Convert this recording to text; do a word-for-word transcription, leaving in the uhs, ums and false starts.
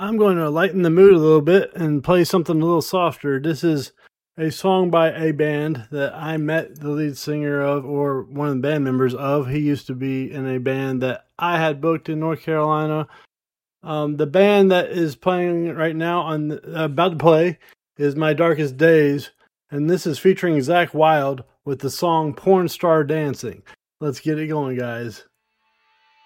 I'm going to lighten the mood a little bit and play something a little softer. This is a song by a band that I met the lead singer of, or one of the band members of. He used to be in a band that I had booked in North Carolina. Um, the band that is playing right now, on the, about to play, is My Darkest Days, and this is featuring Zakk Wylde with the song Porn Star Dancing. Let's get it going, guys.